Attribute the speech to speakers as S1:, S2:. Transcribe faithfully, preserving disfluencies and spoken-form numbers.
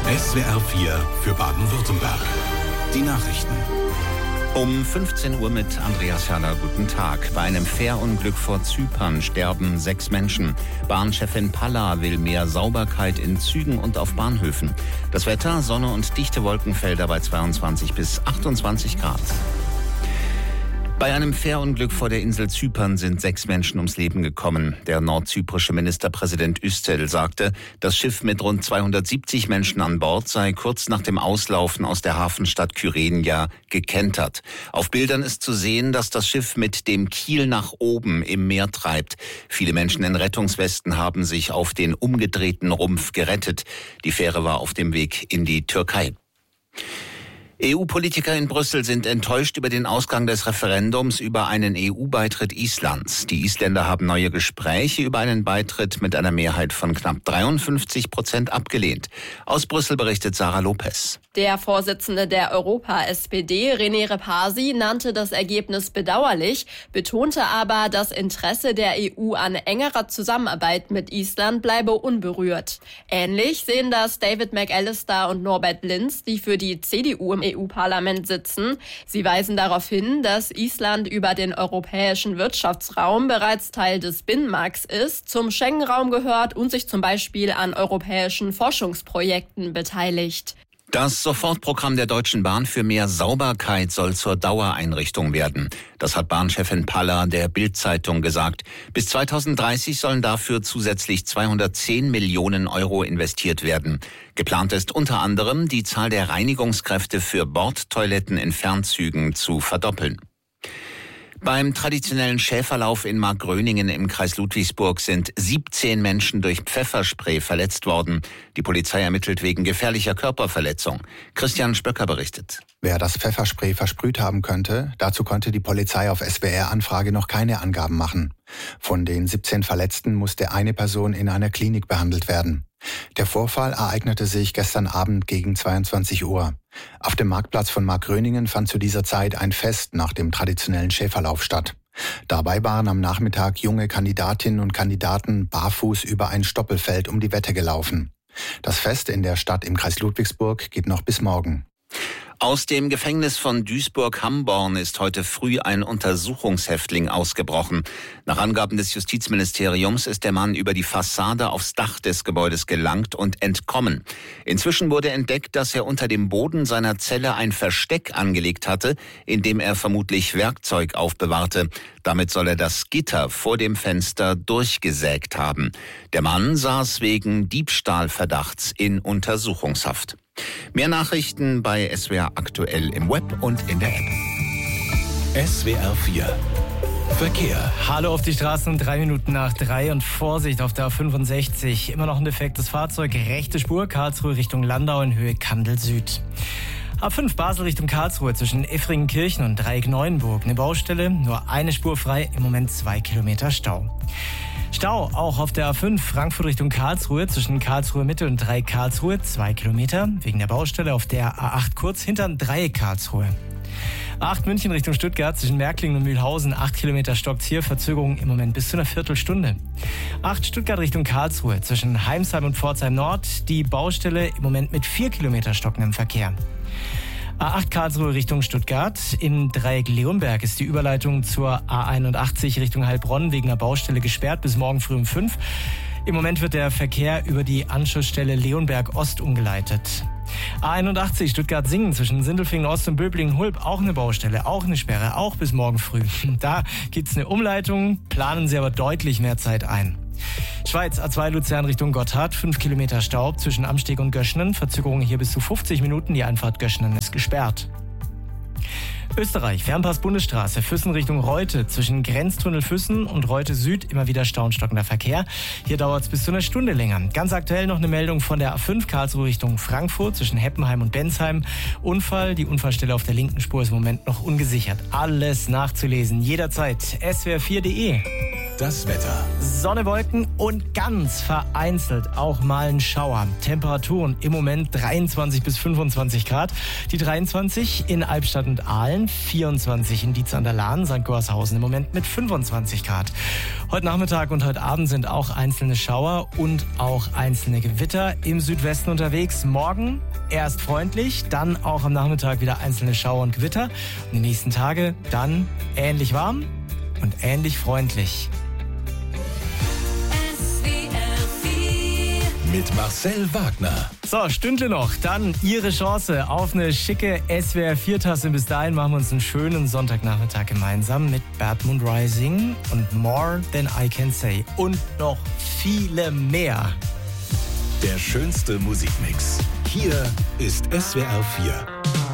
S1: S W R vier für Baden-Württemberg. Die Nachrichten.
S2: Um fünfzehn Uhr mit Andreas Herrler. Guten Tag. Bei einem Fährunglück vor Zypern sterben sechs Menschen. Bahnchefin Palla will mehr Sauberkeit in Zügen und auf Bahnhöfen. Das Wetter, Sonne und dichte Wolkenfelder bei zweiundzwanzig bis achtundzwanzig Grad. Bei einem Fährunglück vor der Insel Zypern sind sechs Menschen ums Leben gekommen. Der nordzyprische Ministerpräsident Üstel sagte, das Schiff mit rund zweihundertsiebzig Menschen an Bord sei kurz nach dem Auslaufen aus der Hafenstadt Kyrenia gekentert. Auf Bildern ist zu sehen, dass das Schiff mit dem Kiel nach oben im Meer treibt. Viele Menschen in Rettungswesten haben sich auf den umgedrehten Rumpf gerettet. Die Fähre war auf dem Weg in die Türkei. E U-Politiker in Brüssel sind enttäuscht über den Ausgang des Referendums über einen E U-Beitritt Islands. Die Isländer haben neue Gespräche über einen Beitritt mit einer Mehrheit von knapp dreiundfünfzig Prozent abgelehnt. Aus Brüssel berichtet Sarah Lopez.
S3: Der Vorsitzende der Europa-S P D, René Repasi, nannte das Ergebnis bedauerlich, betonte aber, das Interesse der E U an engerer Zusammenarbeit mit Island bleibe unberührt. Ähnlich sehen das David McAllister und Norbert Linz, die für die C D U im E U-Parlament sitzen. Sie weisen darauf hin, dass Island über den europäischen Wirtschaftsraum bereits Teil des Binnenmarkts ist, zum Schengen-Raum gehört und sich zum Beispiel an europäischen Forschungsprojekten beteiligt.
S2: Das Sofortprogramm der Deutschen Bahn für mehr Sauberkeit soll zur Dauereinrichtung werden. Das hat Bahnchefin Palla der Bild-Zeitung gesagt. Bis zweitausenddreißig sollen dafür zusätzlich zweihundertzehn Millionen Euro investiert werden. Geplant ist unter anderem, die Zahl der Reinigungskräfte für Bordtoiletten in Fernzügen zu verdoppeln. Beim traditionellen Schäferlauf in Markgröningen im Kreis Ludwigsburg sind siebzehn Menschen durch Pfefferspray verletzt worden. Die Polizei ermittelt wegen gefährlicher Körperverletzung. Christian Spöcker berichtet.
S4: Wer das Pfefferspray versprüht haben könnte, dazu konnte die Polizei auf S W R-Anfrage noch keine Angaben machen. Von den siebzehn Verletzten musste eine Person in einer Klinik behandelt werden. Der Vorfall ereignete sich gestern Abend gegen zweiundzwanzig Uhr. Auf dem Marktplatz von Markgröningen fand zu dieser Zeit ein Fest nach dem traditionellen Schäferlauf statt. Dabei waren am Nachmittag junge Kandidatinnen und Kandidaten barfuß über ein Stoppelfeld um die Wette gelaufen. Das Fest in der Stadt im Kreis Ludwigsburg geht noch bis morgen.
S2: Aus dem Gefängnis von Duisburg-Hamborn ist heute früh ein Untersuchungshäftling ausgebrochen. Nach Angaben des Justizministeriums ist der Mann über die Fassade aufs Dach des Gebäudes gelangt und entkommen. Inzwischen wurde entdeckt, dass er unter dem Boden seiner Zelle ein Versteck angelegt hatte, in dem er vermutlich Werkzeug aufbewahrte. Damit soll er das Gitter vor dem Fenster durchgesägt haben. Der Mann saß wegen Diebstahlverdachts in Untersuchungshaft. Mehr Nachrichten bei S W R aktuell im Web und in der App.
S1: S W R vier Verkehr.
S5: Hallo auf die Straßen, drei Minuten nach drei und Vorsicht auf der A fünfundsechzig. Immer noch ein defektes Fahrzeug, rechte Spur, Karlsruhe Richtung Landau in Höhe Kandel Süd. A fünf Basel Richtung Karlsruhe zwischen Effringenkirchen und Dreieck Neuenburg. Eine Baustelle, nur eine Spur frei, im Moment zwei Kilometer Stau. Stau auch auf der A fünf Frankfurt Richtung Karlsruhe zwischen Karlsruhe Mitte und Dreieck Karlsruhe, zwei Kilometer, wegen der Baustelle auf der A acht kurz hinter Dreieck Karlsruhe. A acht München Richtung Stuttgart zwischen Märklingen und Mühlhausen, acht Kilometer stockt's hier, Verzögerung im Moment bis zu einer Viertelstunde. A acht Stuttgart Richtung Karlsruhe zwischen Heimsheim und Pforzheim Nord, die Baustelle im Moment mit vier Kilometer stockendem Verkehr. A acht Karlsruhe Richtung Stuttgart. Im Dreieck Leonberg ist die Überleitung zur A einundachtzig Richtung Heilbronn wegen einer Baustelle gesperrt bis morgen früh um fünf. Im Moment wird der Verkehr über die Anschlussstelle Leonberg Ost umgeleitet. A einundachtzig Stuttgart-Singen zwischen Sindelfingen Ost und Böblingen-Hulb, auch eine Baustelle, auch eine Sperre, auch bis morgen früh. Da gibt's eine Umleitung, planen Sie aber deutlich mehr Zeit ein. Schweiz, A zwei Luzern Richtung Gotthard, fünf Kilometer Stau zwischen Amsteg und Göschenen, Verzögerung hier bis zu fünfzig Minuten, die Einfahrt Göschenen ist gesperrt. Österreich, Fernpass Bundesstraße, Füssen Richtung Reute, zwischen Grenztunnel Füssen und Reute Süd immer wieder stauenstockender Verkehr. Hier dauert es bis zu einer Stunde länger. Ganz aktuell noch eine Meldung von der A fünf Karlsruhe Richtung Frankfurt, zwischen Heppenheim und Bensheim. Unfall, die Unfallstelle auf der linken Spur ist im Moment noch ungesichert. Alles nachzulesen, jederzeit, S W R vier punkt de.
S1: das Wetter.
S5: Sonne, Wolken und ganz vereinzelt auch mal ein Schauer. Temperaturen im Moment dreiundzwanzig bis fünfundzwanzig Grad. Die dreiundzwanzig in Albstadt und Aalen, vierundzwanzig in Dietz an der Lahn, Sankt Gorshausen im Moment mit fünfundzwanzig Grad. Heute Nachmittag und heute Abend sind auch einzelne Schauer und auch einzelne Gewitter im Südwesten unterwegs. Morgen erst freundlich, dann auch am Nachmittag wieder einzelne Schauer und Gewitter. Und die nächsten Tage dann ähnlich warm und ähnlich freundlich.
S1: Mit Marcel Wagner.
S5: So, Stündle noch. Dann Ihre Chance auf eine schicke S W R vier Tasse. Bis dahin machen wir uns einen schönen Sonntagnachmittag gemeinsam mit Bad Moon Rising und More Than I Can Say. Und noch viele mehr.
S1: Der schönste Musikmix. Hier ist S W R vier.